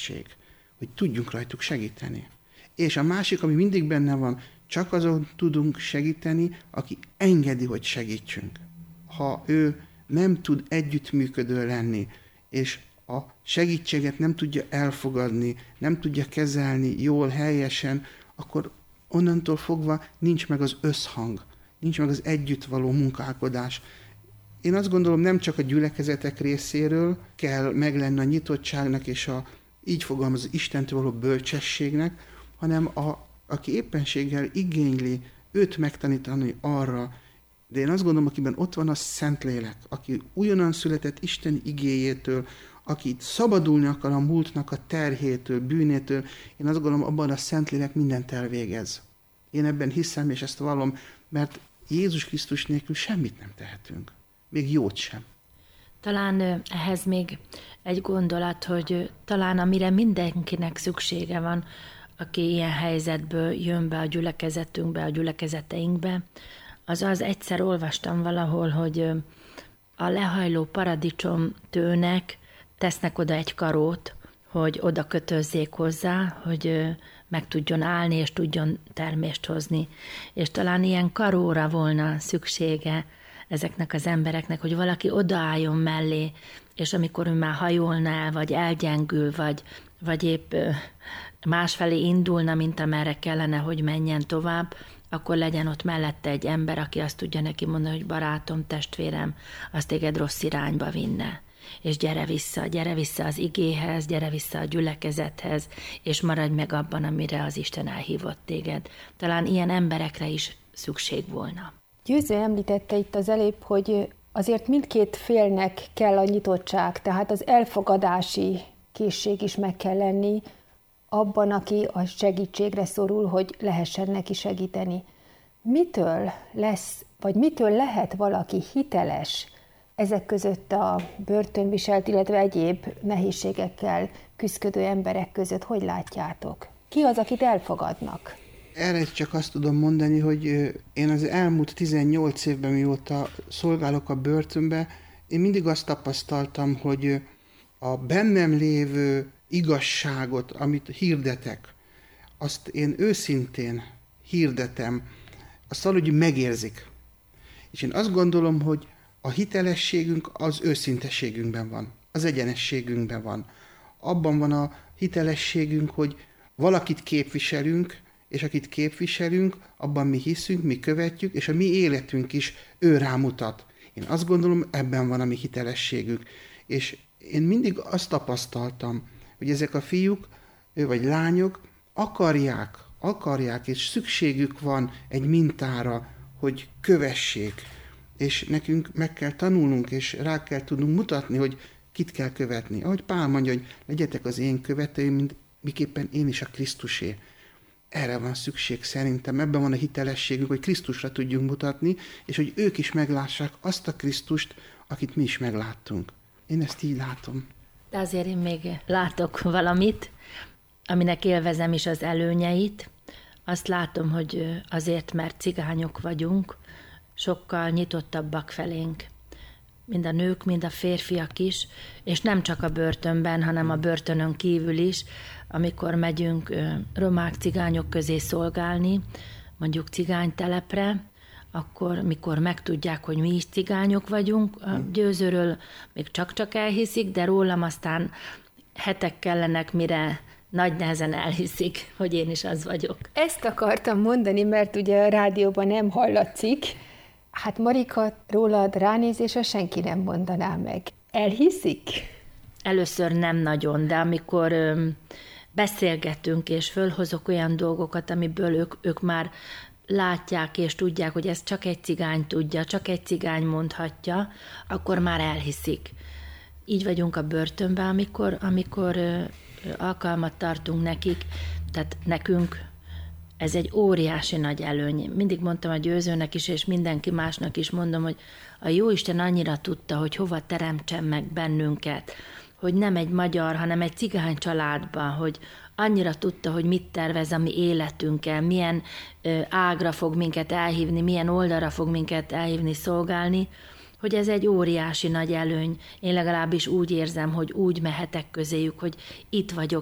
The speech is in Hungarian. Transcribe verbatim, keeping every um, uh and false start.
segítség, hogy tudjunk rajtuk segíteni. És a másik, ami mindig benne van, csak azon tudunk segíteni, aki engedi, hogy segítsünk. Ha ő nem tud együttműködő lenni, és a segítséget nem tudja elfogadni, nem tudja kezelni jól, helyesen, akkor onnantól fogva nincs meg az összhang, nincs meg az együtt való munkálkodás. Én azt gondolom, nem csak a gyülekezetek részéről kell meglenni a nyitottságnak és a, így fogalmaz, Istentől való bölcsességnek, hanem a, aki éppenséggel igényli őt megtanítani arra, de én azt gondolom, akiben ott van a Szentlélek, aki újonnan született Isten igéjétől, aki szabadulni akar a múltnak a terhétől, bűnétől, én azt gondolom, abban a Szentlélek mindent elvégez. Én ebben hiszem, és ezt vallom, mert Jézus Krisztus nélkül semmit nem tehetünk. Még jót sem. Talán ehhez még egy gondolat, hogy talán amire mindenkinek szüksége van, aki ilyen helyzetből jön be a gyülekezetünkbe, a gyülekezeteinkbe, az az, egyszer olvastam valahol, hogy a lehajló paradicsom tőnek tesznek oda egy karót, hogy oda kötözzék hozzá, hogy meg tudjon állni és tudjon termést hozni. És talán ilyen karóra volna szüksége ezeknek az embereknek, hogy valaki odaálljon mellé, és amikor ő már hajolna el, vagy elgyengül, vagy, vagy épp másfelé indulna, mint amerre kellene, hogy menjen tovább, akkor legyen ott mellette egy ember, aki azt tudja neki mondani, hogy barátom, testvérem, azt téged rossz irányba vinne. És gyere vissza, gyere vissza az igéhez, gyere vissza a gyülekezethez, és maradj meg abban, amire az Isten elhívott téged. Talán ilyen emberekre is szükség volna. Győző említette itt az előbb, hogy azért mindkét félnek kell a nyitottság, tehát az elfogadási készség is meg kell lenni abban, aki a segítségre szorul, hogy lehessen neki segíteni. Mitől lesz, vagy mitől lehet valaki hiteles ezek között a börtönviselt, illetve egyéb nehézségekkel küszködő emberek között? Hogy látjátok? Ki az, akit elfogadnak? Erre csak azt tudom mondani, hogy én az elmúlt tizennyolc évben, mióta szolgálok a börtönbe, én mindig azt tapasztaltam, hogy a bennem lévő igazságot, amit hirdetek, azt én őszintén hirdetem, azt valahogy megérzik. És én azt gondolom, hogy a hitelességünk az őszintességünkben van, az egyenességünkben van. Abban van a hitelességünk, hogy valakit képviselünk, és akit képviselünk, abban mi hiszünk, mi követjük, és a mi életünk is ő rámutat. Én azt gondolom, ebben van a mi hitelességünk. És én mindig azt tapasztaltam, hogy ezek a fiúk, vagy lányok akarják, akarják, és szükségük van egy mintára, hogy kövessék. És nekünk meg kell tanulnunk, és rá kell tudnunk mutatni, hogy kit kell követni. Ahogy Pál mondja, hogy legyetek az én követőim, mint miképpen én is a Krisztusé. Erre van szükség szerintem, ebben van a hitelességünk, hogy Krisztusra tudjunk mutatni, és hogy ők is meglássák azt a Krisztust, akit mi is megláttunk. Én ezt így látom. De azért én még látok valamit, aminek élvezem is az előnyeit. Azt látom, hogy azért, mert cigányok vagyunk, sokkal nyitottabbak felénk. Mind a nők, mind a férfiak is, és nem csak a börtönben, hanem a börtönön kívül is, amikor megyünk romák, cigányok közé szolgálni, mondjuk cigánytelepre, akkor, mikor megtudják, hogy mi is cigányok vagyunk, a Győzőről még csak-csak elhiszik, de rólam aztán hetek kellenek, mire nagy nehezen elhiszik, hogy én is az vagyok. Ezt akartam mondani, mert ugye a rádióban nem hallatszik. Hát Marika, rólad ránézésre senki nem mondaná meg. Elhiszik? Először nem nagyon, de amikor ö, beszélgetünk, és fölhozok olyan dolgokat, amiből ők, ők már látják és tudják, hogy ezt csak egy cigány tudja, csak egy cigány mondhatja, akkor már elhiszik. Így vagyunk a börtönben, amikor, amikor ö, alkalmat tartunk nekik, tehát nekünk ez egy óriási nagy előny. Mindig mondtam a Győzőnek is, és mindenki másnak is mondom, hogy a Jóisten annyira tudta, hogy hova teremtsen meg bennünket, hogy nem egy magyar, hanem egy cigány családban, hogy annyira tudta, hogy mit tervez a mi életünkkel, milyen ágra fog minket elhívni, milyen oldalra fog minket elhívni, szolgálni, hogy ez egy óriási nagy előny. Én legalábbis úgy érzem, hogy úgy mehetek közéjük, hogy itt vagyok,